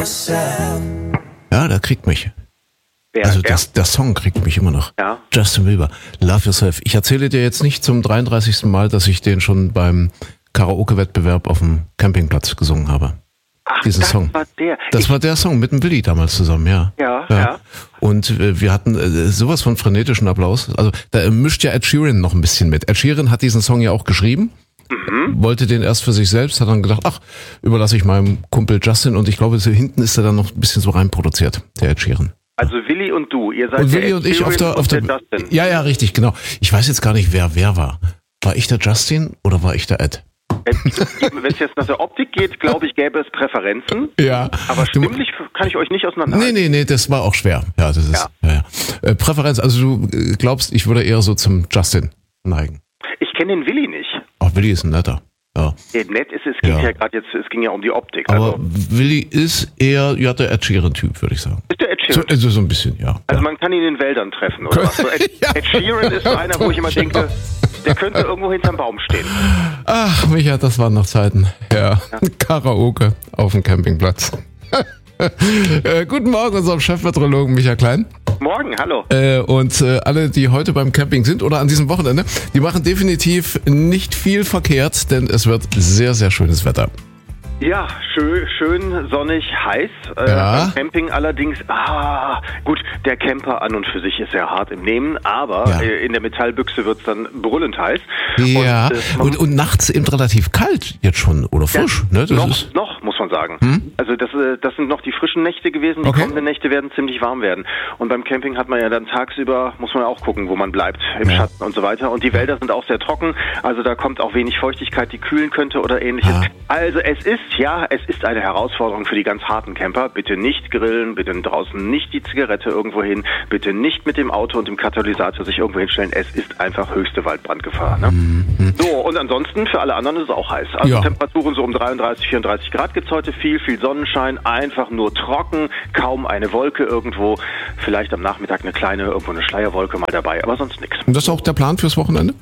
Ja, der kriegt mich. Wer, Also der Song kriegt mich immer noch. Ja. Justin Bieber, Love Yourself. Ich erzähle dir jetzt nicht zum 33. Mal, dass ich den schon beim Karaoke-Wettbewerb auf dem Campingplatz gesungen habe. Ach, Diesen das Song. war der. Das war der Song mit dem Willi damals zusammen, ja. Ja. Und wir hatten sowas von frenetischen Applaus. Also da mischt ja Ed Sheeran noch ein bisschen mit. Ed Sheeran hat diesen Song ja auch geschrieben. Wollte den erst für sich selbst, hat dann gedacht, ach, überlasse ich meinem Kumpel Justin, und ich glaube, so hinten ist er dann noch ein bisschen so reinproduziert, der Ed Sheeran. Also Willi und du, ihr seid Und der Willi Ed und ich Sheeran auf der Justin. Ja, richtig, genau. Ich weiß jetzt gar nicht, wer war. War ich der Justin oder war ich der Ed? Wenn es jetzt nach der Optik geht, glaube ich, gäbe es Präferenzen. Ja. Aber stimmlich kann ich euch nicht auseinanderhalten. Nee, das war auch schwer. Ja, das ist ja. Präferenz, also du glaubst, ich würde eher so zum Justin neigen. Ich kenne den Willi nicht. Ach, Willi ist ein netter. Ja. Nett ist es, ging ja gerade jetzt, es ging ja um die Optik. Aber Also, Willi ist eher, ja, der Ed Sheeran-Typ, würde ich sagen. ist der Ed Sheeran? So ein bisschen, ja. Also man kann ihn in den Wäldern treffen, oder was? So Ed Sheeran ist so einer, wo ich immer denke, der könnte irgendwo hinterm Baum stehen. Ach, Micha, das waren noch Zeiten. Ja. Karaoke auf dem Campingplatz. Guten Morgen, unserem Chefmeteorologen Micha Klein. Morgen, hallo. Und alle, die heute beim Camping sind oder an diesem Wochenende, die machen definitiv nicht viel verkehrt, denn es wird sehr, sehr schönes Wetter. Ja, schön sonnig, heiß. Ja. Beim Camping allerdings, gut, der Camper an und für sich ist sehr hart im Nehmen, aber in der Metallbüchse wird es dann brüllend heiß. Ja, und nachts eben relativ kalt jetzt schon, oder frisch. Ja, ne? Das noch, muss man sagen. Also das sind noch die frischen Nächte gewesen, die kommenden Nächte werden ziemlich warm werden. Und beim Camping hat man ja dann tagsüber, muss man auch gucken, wo man bleibt, im Schatten und so weiter. Und die Wälder sind auch sehr trocken, also da kommt auch wenig Feuchtigkeit, die kühlen könnte oder ähnliches. Also es ist eine Herausforderung für die ganz harten Camper. Bitte nicht grillen, bitte draußen nicht die Zigarette irgendwo hin, bitte nicht mit dem Auto und dem Katalysator sich irgendwo hinstellen. Es ist einfach höchste Waldbrandgefahr. Ne? So, und ansonsten für alle anderen ist es auch heiß. Also Temperaturen so um 33, 34 Grad gibt's heute, viel Sonnenschein, einfach nur trocken, kaum eine Wolke irgendwo. Vielleicht am Nachmittag irgendwo eine Schleierwolke mal dabei, aber sonst nichts. Und das ist auch der Plan fürs Wochenende?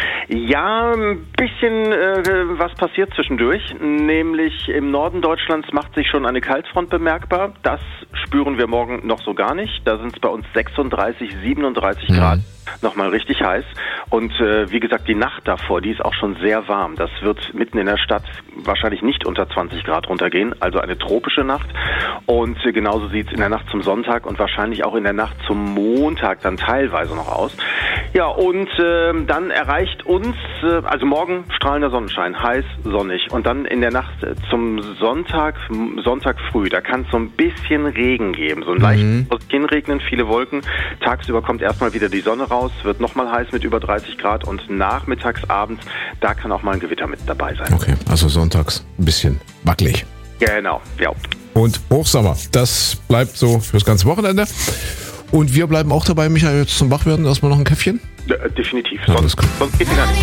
Ja, ein bisschen was passiert zwischendurch, nämlich im Norden Deutschlands macht sich schon eine Kaltfront bemerkbar. Das spüren wir morgen noch so gar nicht. Da sind es bei uns 36, 37 Grad. Nochmal richtig heiß. Und wie gesagt, die Nacht davor, die ist auch schon sehr warm. Das wird mitten in der Stadt wahrscheinlich nicht unter 20 Grad runtergehen, also eine tropische Nacht. Und genauso sieht es in der Nacht zum Sonntag und wahrscheinlich auch in der Nacht zum Montag dann teilweise noch aus. Ja, und dann erreicht uns, also morgen strahlender Sonnenschein, heiß, sonnig. Und dann in der Nacht zum Sonntag früh, da kann es so ein bisschen Regen geben. So ein leichtes Hinregnen, viele Wolken. Tagsüber kommt erstmal wieder die Sonne raus, wird nochmal heiß mit über 30 Grad und nachmittags, abends, da kann auch mal ein Gewitter mit dabei sein. Okay, also sonntags ein bisschen wackelig. Genau, ja. Und Hochsommer, das bleibt so fürs ganze Wochenende. Und wir bleiben auch dabei, Michael, jetzt zum Wachwerden erstmal noch ein Käffchen? Definitiv, Ja, sonst geht die gar nicht.